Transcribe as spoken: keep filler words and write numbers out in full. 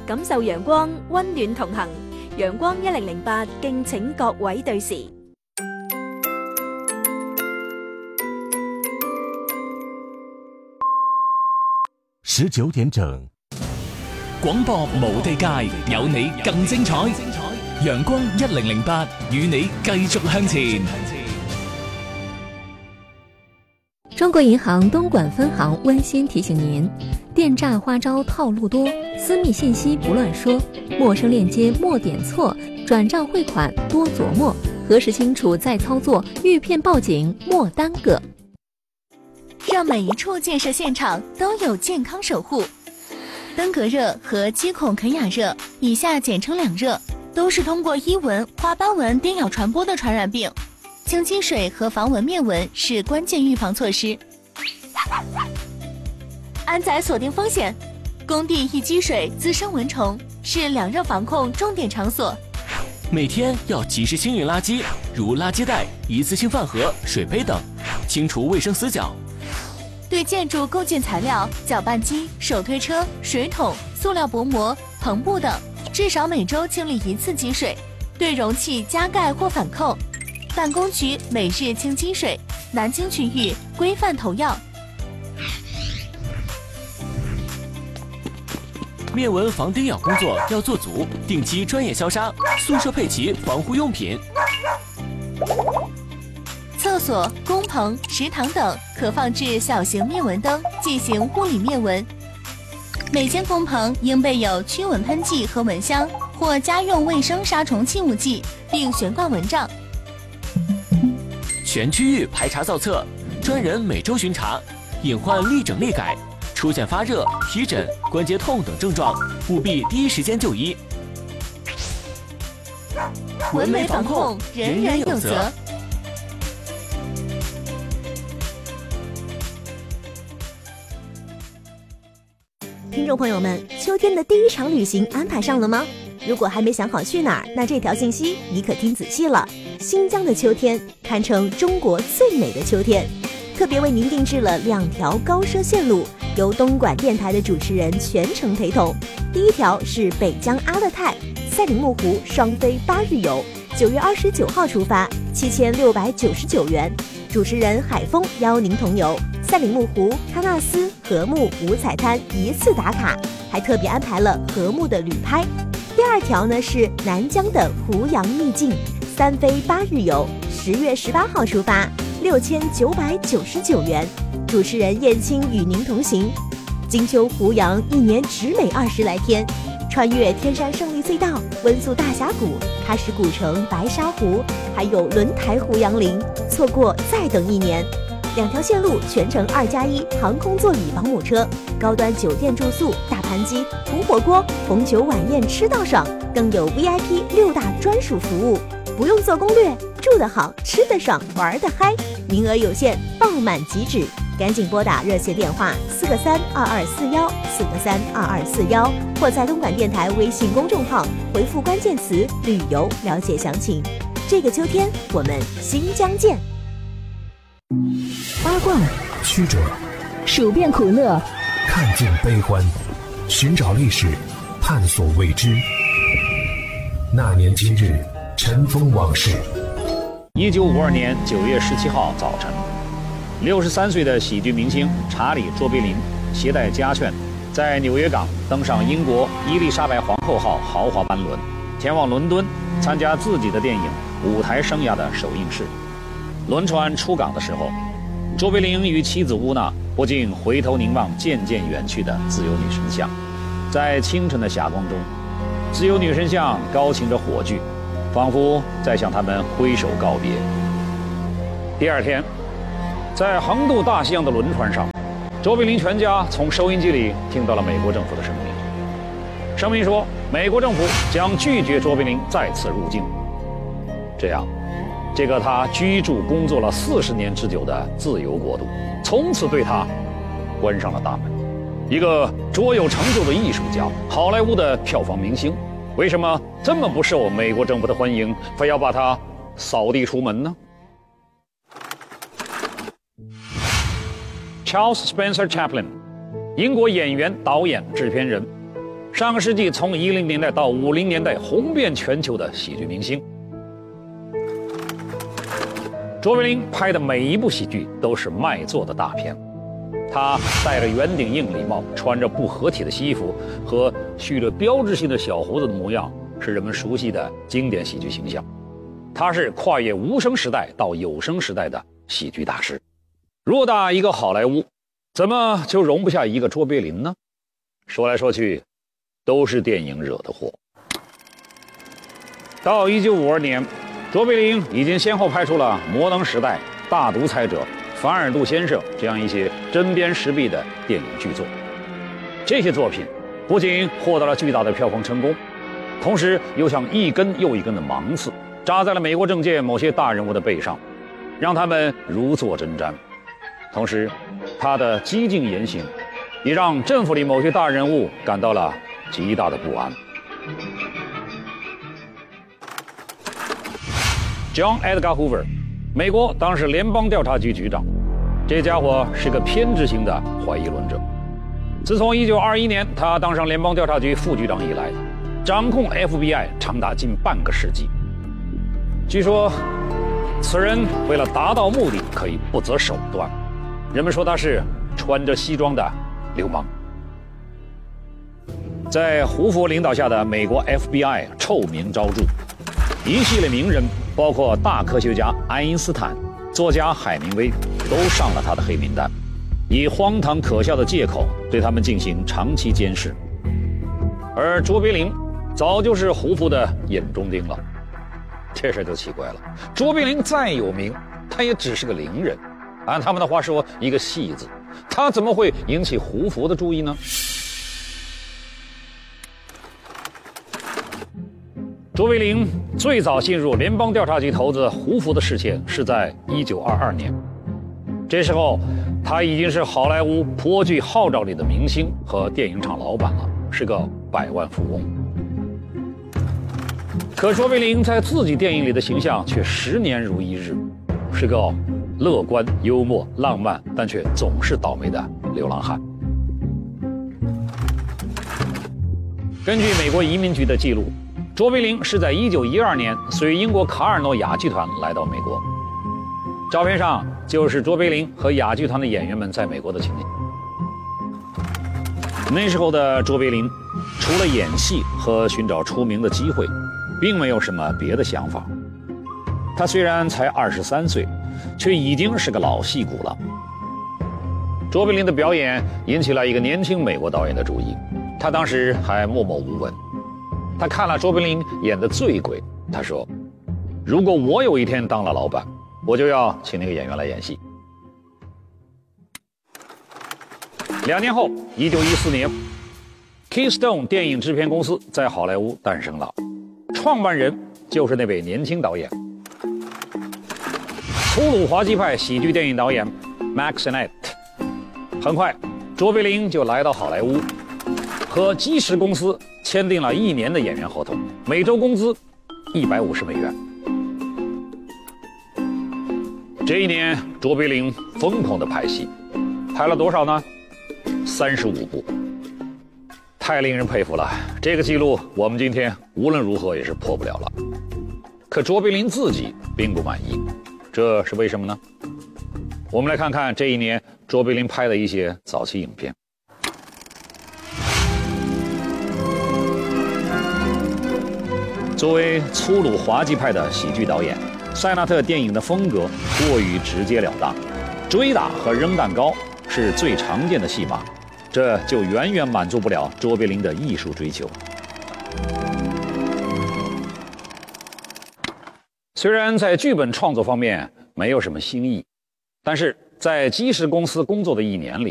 感受陽光，溫暖同行。陽光一零零八，敬請各位對時。 十九點整， 廣播無地界，有你更精彩。陽光一零零八，與你繼續向前。 中國銀行東莞分行溫馨提醒您：電詐花招套路多，私密信息不亂說，陌生鏈接莫點錯，轉賬匯款多琢磨，核實清楚再操作，遇騙報警莫耽擱。 讓每一處建設現場都有健康守護。登革熱和肌孔肯雅熱，以下簡稱兩熱，都是通過伊蚊、花斑蚊叮咬傳播的傳染病。清積水和防蚊滅蚊是關鍵預防措施。安仔鎖定風險，工地一積水滋生蚊蟲，是兩熱防控重點場所。 每天要及時清運垃圾，如垃圾袋、一次性飯盒、水杯等，清除衛生死角。 對建築構建材料、攪拌機、手推車、水桶、塑料薄膜、篷布等，至少每周清理一次積水。對容器加蓋或反扣。辦公區每日清積水。南京區域規範投藥。 滅蚊防叮咬工作要做足，定期專業消殺，宿舍配齊防護用品。 廁所、工棚、食堂等可放置小型滅蚊燈，進行物理滅蚊。每間工棚應備有驅蚊噴劑和蚊香，或家用衛生殺蟲氣霧劑，並懸掛蚊帳。 全區域排查造冊，專人每周巡查，隱患立整立改，出現發熱、皮疹、關節痛等症狀，務必第一時間就醫。 蚊媒防控，人人有責。 听众朋友们，秋天的第一场旅行安排上了吗？如果还没想好去哪儿，那这条信息你可听仔细了。新疆的秋天堪称中国最美的秋天，特别为您定制了两条高奢线路，由东莞电台的主持人全程陪同。第一条是北疆阿勒泰赛里木湖双飞八日游，九月二十九号出发，七千六百九十九元。主持人海峰邀您同游赛里木湖、喀纳斯、禾木五彩滩一次打卡，还特别安排了禾木的旅拍。第二条呢是南疆的湖洋秘境三飞八日游，十月十八号出发，六千九百九十九元。主持人燕青与您同行。金秋湖洋一年只美二十来天，穿越天山胜利隧道、温宿大峡谷、喀什古城、白沙湖，还有轮台湖洋林，错过再等一年。两条线路全程二加一航空座椅保姆车，高端酒店住宿、大盘鸡、红火锅、红酒晚宴吃到爽，更有 V I P 六大专属服务，不用做攻略，住得好，吃得爽，玩得嗨。名额有限，爆满即止，赶紧拨打热线电话四个三二二四幺四个三二二四幺，或在东莞电台微信公众号回复关键词旅游了解详情。这个秋天我们新疆见。 八卦曲折， 数遍苦乐， 看尽悲欢，寻找历史，探索未知。那年今日，尘封往事。 一九五二年九月十七号早晨，六十三岁的喜剧明星查理·卓别林携带家眷，在纽约港登上英国伊丽莎白皇后号豪华班轮，前往伦敦参加自己的电影舞台生涯的首映式。轮船出港的时候，卓别林与妻子乌娜不禁回头凝望渐渐远去的自由女神像。在清晨的霞光中，自由女神像高擎着火炬，仿佛在向他们挥手告别。第二天，在横渡大西洋的轮船上，卓别林全家从收音机里听到了美国政府的声明。声明说，美国政府将拒绝卓别林再次入境。这样，这个他居住工作了四十年之久的自由国度，从此对他关上了大门。一个卓有成就的艺术家，好莱坞的票房明星，为什么这么不受美国政府的欢迎，非要把他扫地出门呢？ Charles Spencer Chaplin， 英国演员、导演、制片人， 上个世纪从一零年代到五零年代红遍全球的喜剧明星。卓别林拍的每一部喜剧都是卖座的大片。他戴着圆顶硬礼帽，穿着不合体的西服和蓄着标志性的小胡子的模样，是人们熟悉的经典喜剧形象。他是跨越无声时代到有声时代的喜剧大师。偌大一个好莱坞，怎么就容不下一个卓别林呢？说来说去，都是电影惹的祸。到一九五二年，卓别林已经先后拍出了《摩登时代》《大独裁者》《凡尔杜先生》这样一些针砭时弊的电影巨作。这些作品不仅获得了巨大的票房成功，同时又像一根又一根的芒刺扎在了美国政界某些大人物的背上，让他们如坐针毡。同时，他的激进言行也让政府里某些大人物感到了极大的不安。John Edgar Hoover， 美国当时联邦调查局局长，这家伙是个偏执型的怀疑论者。自从一九二一年他当上联邦调查局副局长以来，掌控 F B I 长达近半个世纪。据说，此人为了达到目的可以不择手段，人们说他是穿着西装的流氓。在胡佛领导下的美国 F B I 臭名昭著，一系列名人，包括大科学家爱因斯坦、作家海明威，都上了他的黑名单，以荒唐可笑的借口对他们进行长期监视。而卓别林早就是胡佛的眼中钉了。这事就奇怪了，卓别林再有名，他也只是个伶人，按他们的话说，一个戏子，他怎么会引起胡佛的注意呢？卓别林最早进入联邦调查局头子胡佛的视线是在一九二二年，这时候他已经是好莱坞颇具号召力的明星和电影厂老板了，是个百万富翁。可卓别林在自己电影里的形象却十年如一日，是个乐观、幽默、浪漫，但却总是倒霉的流浪汉。根据美国移民局的记录，卓别林是在一九一二年随英国卡尔诺哑剧团来到美国。照片上就是卓别林和哑剧团的演员们在美国的情景。那时候的卓别林，除了演戏和寻找出名的机会，并没有什么别的想法。他虽然才二十三岁，却已经是个老戏骨了。卓别林的表演引起了一个年轻美国导演的注意，他当时还默默无闻。他看了卓别林演的《醉鬼》，他说：“如果我有一天当了老板，我就要请那个演员来演戏。”两年后，一九一四年 ，Keystone 电影制片公司在好莱坞诞生了，创办人就是那位年轻导演。粗鲁滑稽派喜剧电影导演 Max Sennett。很快，卓别林就来到好莱坞，和基石公司签订了一年的演员合同，每周工资一百五十美元。这一年，卓别林疯狂的拍戏，拍了多少呢？三十五部，太令人佩服了。这个记录，我们今天无论如何也是破不了了。可卓别林自己并不满意，这是为什么呢？我们来看看这一年卓别林拍的一些早期影片。作为粗鲁滑稽派的喜剧导演，塞纳特电影的风格过于直截了当，追打和扔蛋糕是最常见的戏码，这就远远满足不了卓别林的艺术追求。虽然在剧本创作方面没有什么新意，但是在基石公司工作的一年里，